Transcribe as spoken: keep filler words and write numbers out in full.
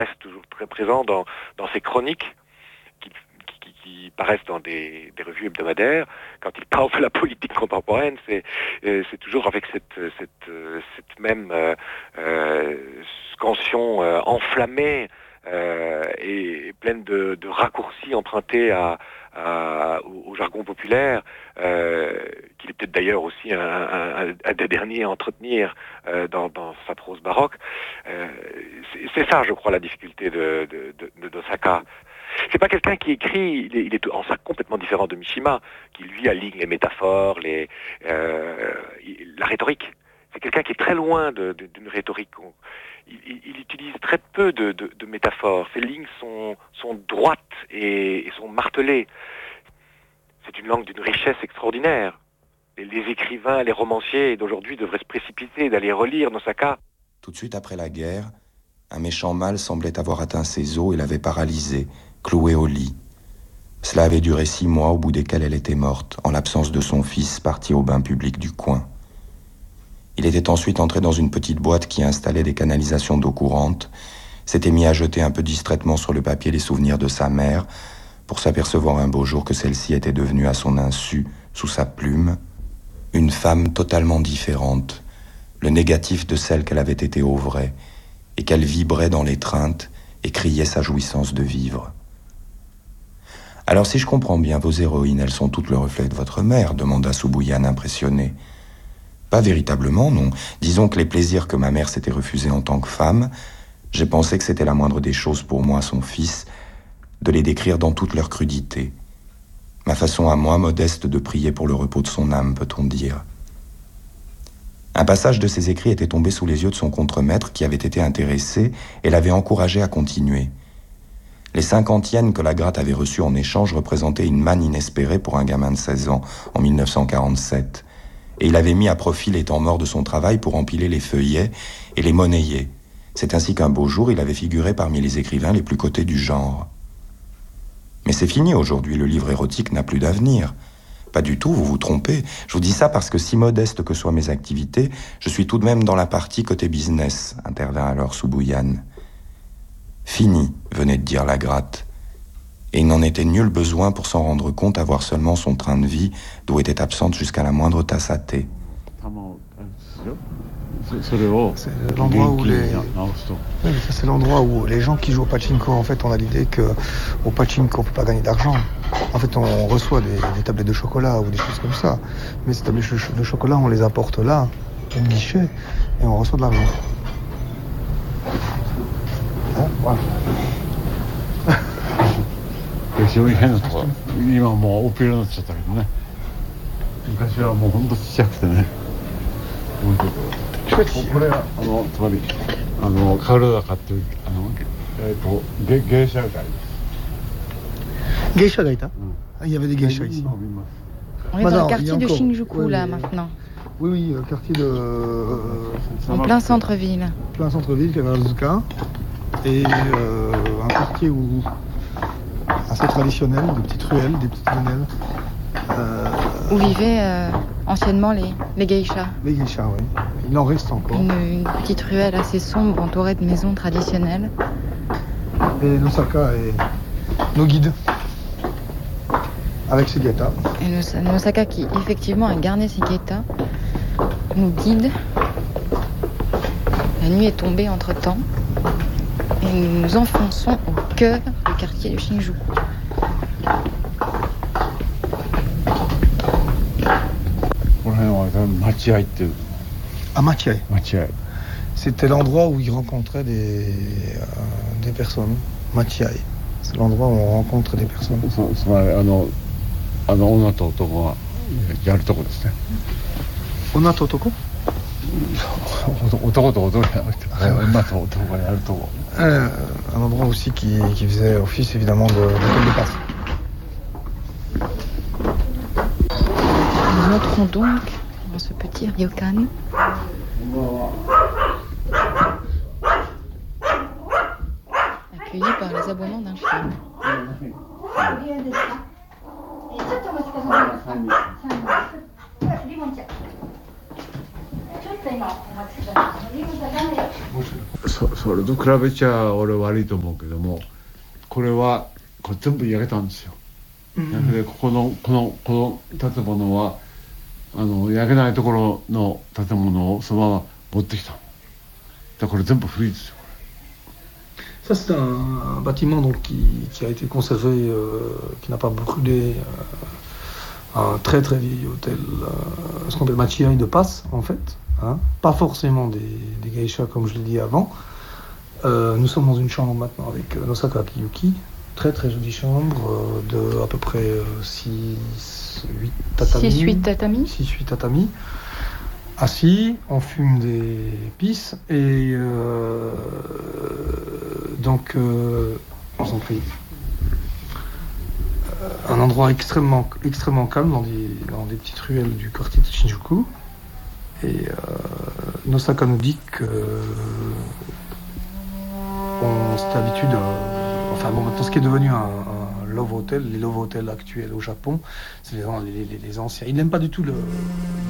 reste toujours très présent dans, dans ses chroniques qui, qui, qui paraissent dans des, des revues hebdomadaires. Quand il parle de la politique contemporaine, c'est, euh, c'est toujours avec cette, cette, euh, cette même euh, euh, scansion euh, enflammée euh, et pleine de, de raccourcis empruntés à, à, au, au jargon populaire, euh, qu'il est peut-être d'ailleurs aussi un, un, un des derniers à entretenir euh, dans, dans sa prose baroque. Euh, c'est, c'est ça, je crois, la difficulté de, de, de, d'Osaka. C'est pas quelqu'un qui écrit, il est, il est en ça complètement différent de Mishima, qui lui aligne les métaphores, les, euh, la rhétorique. C'est quelqu'un qui est très loin de, de, d'une rhétorique. Il, il, il utilise très peu de, de, de métaphores. Ses lignes sont, sont droites et, et sont martelées. C'est une langue d'une richesse extraordinaire. Les, les écrivains, les romanciers d'aujourd'hui devraient se précipiter d'aller relire Nosaka. Tout de suite après la guerre, un méchant mal semblait avoir atteint ses os et l'avait paralysée, clouée au lit. Cela avait duré six mois, au bout desquels elle était morte, en l'absence de son fils parti au bain public du coin. Il était ensuite entré dans une petite boîte qui installait des canalisations d'eau courante, s'était mis à jeter un peu distraitement sur le papier les souvenirs de sa mère, pour s'apercevoir un beau jour que celle-ci était devenue à son insu, sous sa plume, une femme totalement différente, le négatif de celle qu'elle avait été au vrai, et qu'elle vibrait dans l'étreinte et criait sa jouissance de vivre. « Alors si je comprends bien, vos héroïnes, elles sont toutes le reflet de votre mère ?» demanda Subuyane impressionné. « Pas véritablement, non. Disons que les plaisirs que ma mère s'était refusés en tant que femme, j'ai pensé que c'était la moindre des choses pour moi, son fils, de les décrire dans toute leur crudité. Ma façon à moi, modeste, de prier pour le repos de son âme, peut-on dire. » Un passage de ses écrits était tombé sous les yeux de son contremaître qui avait été intéressé et l'avait encouragé à continuer. Les cinquante yens que la gratte avait reçus en échange représentaient une manne inespérée pour un gamin de seize ans en mille neuf cent quarante-sept. Et il avait mis à profit les temps morts de son travail pour empiler les feuillets et les monnayer. C'est ainsi qu'un beau jour, il avait figuré parmi les écrivains les plus cotés du genre. Mais c'est fini aujourd'hui, le livre érotique n'a plus d'avenir. Pas du tout, vous vous trompez. Je vous dis ça parce que si modeste que soient mes activités, je suis tout de même dans la partie côté business, intervint alors Subuyane. Fini, venait de dire la gratte. Et il n'en était nul besoin pour s'en rendre compte à voir seulement son train de vie, d'où était absente jusqu'à la moindre tasse à thé. C'est l'endroit où les... Oui, ça, c'est l'endroit où les gens qui jouent au pachinko, en fait, on a l'idée qu'au pachinko, on ne peut pas gagner d'argent. En fait, on reçoit des, des tablettes de chocolat ou des choses comme ça. Mais ces tablettes de chocolat, on les apporte là, au guichet, et on reçoit de l'argent. Hein, voilà. そういう変なところ今もうオペラになっちゃったけどね昔はもうほんとちっちゃくてねこれはあのつまりあのカルダカっていうあの、えー、と芸芸者街です芸者がいた、うん、Il y avait des geishas ici. On est dans le quartier de Shinjuku là maintenant. Oui, oui, le quartier de. Euh, en plein centre-ville. Plein centre-ville, qui avait Azuka. Et euh, un quartier où. assez traditionnel, des petites ruelles, des petites ruelles. Euh, où vivaient euh, anciennement les, les geishas. Les geishas, oui. Il en reste encore. Une, une petite ruelle assez sombre entourée de maisons traditionnelles. Et Nosaka est nos guides. Avec ses guettas. Et nos, Nosaka qui effectivement a garni ses guettas nous guide. La nuit est tombée entre temps. Et nous nous enfonçons au cœur du quartier de Shinjuku. À Machiai. C'était l'endroit où il rencontrait des, euh, des personnes. Machiai. C'est l'endroit où on rencontre des personnes. Ona to otoko? Euh, un endroit aussi qui, qui faisait office évidemment de, de de passe. Nous entrons donc dans ce petit ryokan. Accueilli par les aboiements d'un chien. そ, それと比べちゃ俺悪いと思うけども、これはこれ全部焼けたんですよ。うん、でここのこのこの建物はあの焼けないところの建物をそのまま持ってきた。だからこれ全部古いですよ。 Ça c'est un bâtiment donc qui, qui a été conservé, euh, qui n'a pas brûlé, euh, un très très vieil hôtel, euh, ce qu'on appelle Machiai de Passe en fait, hein, pas forcément des, des geishas comme je l'ai dit avant. Euh, nous sommes dans une chambre maintenant avec euh, Nosaka Kiyuki, très très jolie chambre euh, de à peu près euh, six huit tatamis. six huit tatamis. six huit tatamis. Assis, on fume des pisses et euh, donc, euh, on s'en prie, un endroit extrêmement, extrêmement calme dans des, dans des petites ruelles du quartier de Shinjuku. Et euh, Nosaka nous dit que euh, on s'est habitué de, enfin bon, maintenant ce qui est devenu un, un love hotel, les love hotels actuels au Japon, c'est les, les, les, les anciens. Il n'aime pas du tout le,